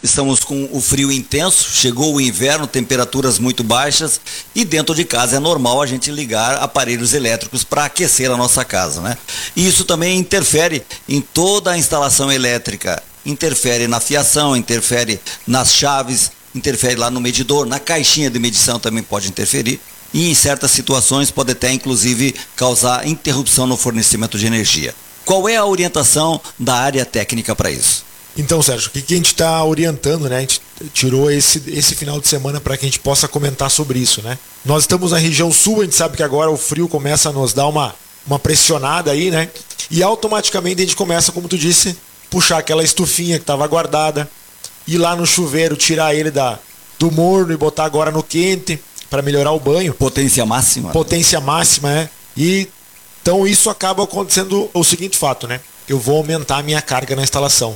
estamos com o frio intenso, chegou o inverno, temperaturas muito baixas e dentro de casa é normal a gente ligar aparelhos elétricos para aquecer a nossa casa, né? E isso também interfere em toda a instalação elétrica, interfere na fiação, interfere nas chaves, interfere lá no medidor, na caixinha de medição também pode interferir e em certas situações pode até inclusive causar interrupção no fornecimento de energia. Qual é a orientação da área técnica para isso? Então, Sérgio, o que a gente está orientando, né? A gente tirou esse final de semana para que a gente possa comentar sobre isso, né? Nós estamos na região sul, a gente sabe que agora o frio começa a nos dar uma pressionada aí, né? E automaticamente a gente começa, como tu disse, puxar aquela estufinha que estava guardada, ir lá no chuveiro, tirar ele do morno e botar agora no quente para melhorar o banho. Potência máxima. Potência máxima, né? E então isso acaba acontecendo o seguinte fato, né? Eu vou aumentar a minha carga na instalação.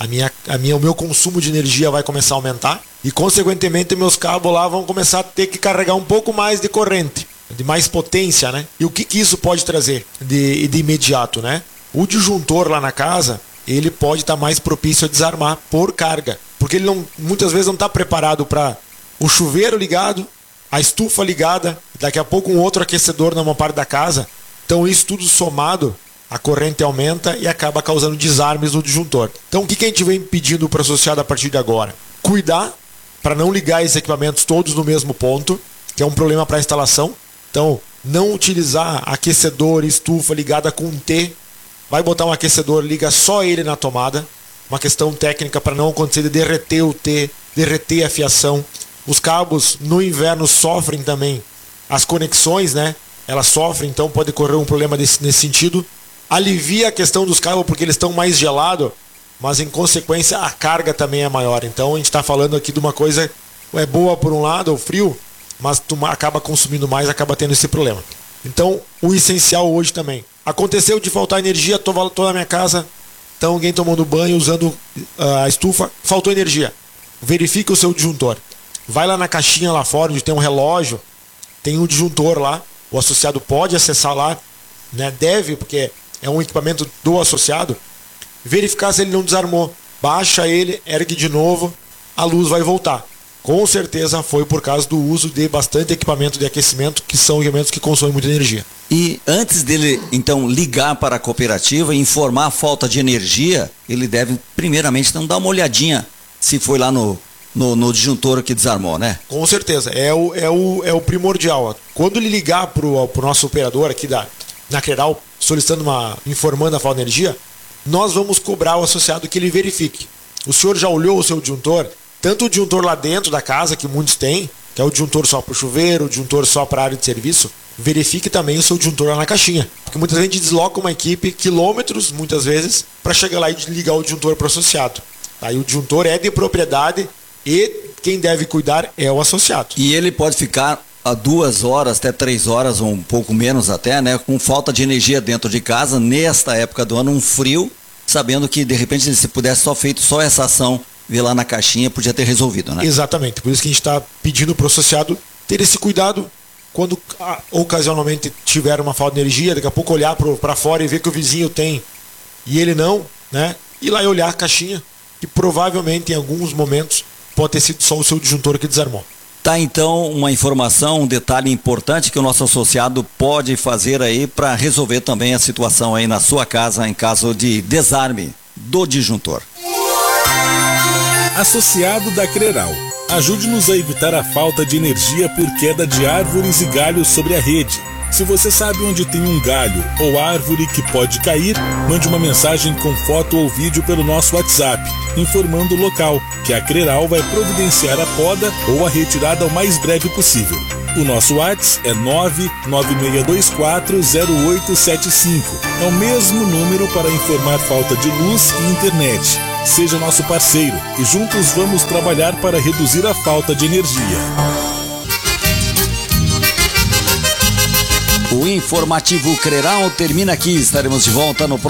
O meu consumo de energia vai começar a aumentar e, consequentemente, meus cabos lá vão começar a ter que carregar um pouco mais de corrente, de mais potência, né? E o que isso pode trazer de imediato, né? O disjuntor lá na casa, ele pode estar mais propício a desarmar por carga, porque ele muitas vezes não está preparado para o chuveiro ligado, a estufa ligada, daqui a pouco um outro aquecedor numa parte da casa. Então isso tudo somado, a corrente aumenta e acaba causando desarmes no disjuntor. Então o que a gente vem pedindo para o associado a partir de agora? Cuidar para não ligar esses equipamentos todos no mesmo ponto, que é um problema para a instalação. Então não utilizar aquecedor, estufa ligada com T. Vai botar um aquecedor, liga só ele na tomada. Uma questão técnica para não acontecer de derreter o T, derreter a fiação. Os cabos no inverno sofrem também as conexões, né? Elas sofrem, então pode correr um problema nesse sentido. Alivia a questão dos cabos porque eles estão mais gelados, mas em consequência a carga também é maior. Então a gente está falando aqui de uma coisa é boa por um lado, o frio, mas tu acaba consumindo mais, acaba tendo esse problema. Então o essencial hoje também. Aconteceu de faltar energia, tô na minha casa, então alguém tomando banho, usando a estufa, faltou energia. Verifique o seu disjuntor. Vai lá na caixinha lá fora, onde tem um relógio, tem um disjuntor lá. O associado pode acessar lá, né? Deve, porque é um equipamento do associado. Verificar se ele não desarmou. Baixa ele, ergue de novo, a luz vai voltar. Com certeza foi por causa do uso de bastante equipamento de aquecimento, que são equipamentos que consomem muita energia. E antes dele, então, ligar para a cooperativa e informar a falta de energia, ele deve, primeiramente, então, dar uma olhadinha se foi lá no disjuntor que desarmou, né? Com certeza, é o primordial. Quando ele ligar pro nosso operador aqui na Creral, solicitando informando a falta de energia, nós vamos cobrar o associado que ele verifique. O senhor já olhou o seu disjuntor? Tanto o disjuntor lá dentro da casa, que muitos têm, que é o disjuntor só para o chuveiro, o disjuntor só para a área de serviço, verifique também o seu disjuntor lá na caixinha. Porque muitas vezes a gente desloca uma equipe, quilômetros, muitas vezes, para chegar lá e ligar o disjuntor para o associado. Aí o disjuntor é de propriedade e quem deve cuidar é o associado. E ele pode ficar a 2 horas, até 3 horas, ou um pouco menos até, né? Com falta de energia dentro de casa, nesta época do ano, um frio, sabendo que de repente se pudesse feito só essa ação, ver lá na caixinha, podia ter resolvido, né? Exatamente, por isso que a gente está pedindo para o associado ter esse cuidado quando ocasionalmente tiver uma falta de energia, daqui a pouco olhar para fora e ver que o vizinho tem e ele não, né? Ir lá e olhar a caixinha, que provavelmente em alguns momentos pode ter sido só o seu disjuntor que desarmou. Tá, então, uma informação, um detalhe importante que o nosso associado pode fazer aí para resolver também a situação aí na sua casa em caso de desarme do disjuntor. Associado da Creral, ajude-nos a evitar a falta de energia por queda de árvores e galhos sobre a rede. Se você sabe onde tem um galho ou árvore que pode cair, mande uma mensagem com foto ou vídeo pelo nosso WhatsApp, informando o local, que a Creral vai providenciar a poda ou a retirada o mais breve possível. O nosso WhatsApp é 996240875. É o mesmo número para informar falta de luz e internet. Seja nosso parceiro e juntos vamos trabalhar para reduzir a falta de energia. O informativo Creral termina aqui. Estaremos de volta no próximo.